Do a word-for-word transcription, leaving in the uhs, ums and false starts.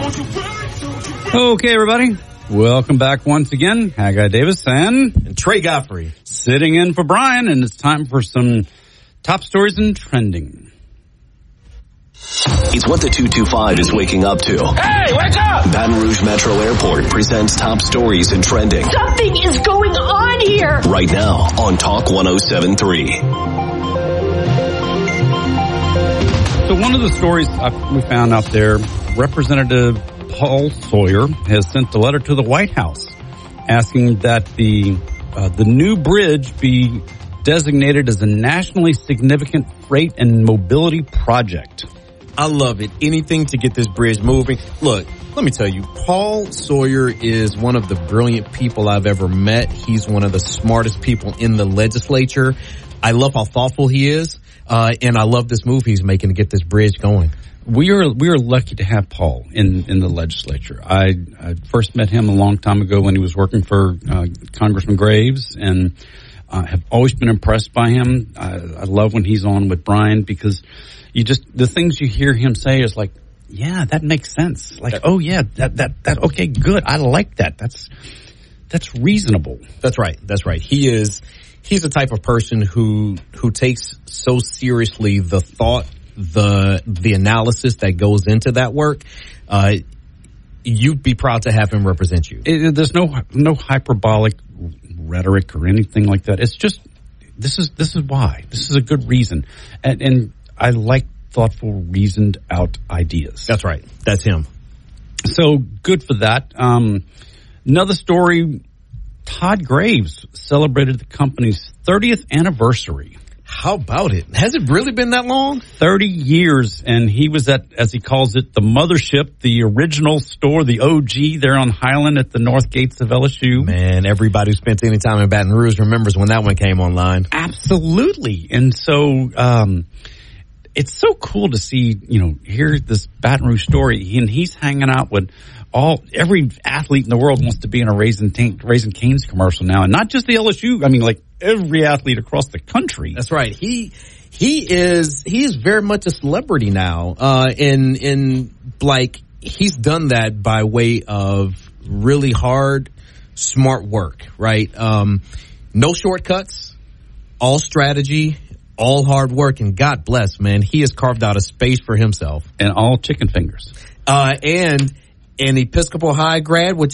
Okay, everybody. Welcome back once again. Haggai Davis and, and Trey Godfrey sitting in for Brian, and it's time for some top stories and trending. It's what the two two five is waking up to. Hey, wake up! Baton Rouge Metro Airport presents top stories and trending. Something is going on here! Right now on Talk one oh seven point three. So one of the stories we found out there, Representative Paul Sawyer has sent a letter to the White House asking that the uh, the new bridge be designated as a nationally significant freight and mobility project. I love it. Anything to get this bridge moving. Look, let me tell you, Paul Sawyer is one of the brilliant people I've ever met. He's one of the smartest people in the legislature. I love how thoughtful he is, uh, and I love this move he's making to get this bridge going. We are we are lucky to have Paul in, in the legislature. I, I first met him a long time ago when he was working for uh, Congressman Graves, and I uh, have always been impressed by him. I, I love when he's on with Brian because you just the things you hear him say is like, yeah, that makes sense. Like, oh yeah, that that that okay, good. I like that. That's that's reasonable. That's right. That's right. He is. He's the type of person who who takes so seriously the thought, the the analysis that goes into that work. Uh, you'd be proud to have him represent you. It, there's no no hyperbolic rhetoric or anything like that. It's just this is this is why. This is a good reason, and, and I like thoughtful, reasoned out ideas. That's right. That's him. So good for that. Um, another story. Todd Graves celebrated the company's thirtieth anniversary. How about it? Has it really been that long? thirty years, and he was at, as he calls it, the mothership, the original store, the O G there on Highland at the North Gates of L S U. Man, everybody who spent any time in Baton Rouge remembers when that one came online. Absolutely. And so um, it's so cool to see, you know, hear this Baton Rouge story, and he's hanging out with all every athlete in the world wants to be in a Raising, T- Raising Cane's commercial now, and not just the L S U. I mean, like every athlete across the country. That's right. He he is he is very much a celebrity now. Uh, in in like he's done that by way of really hard, smart work. Right. Um, no shortcuts. All strategy. All hard work. And God bless, man. He has carved out a space for himself. And all chicken fingers. Uh, and. An Episcopal High grad, which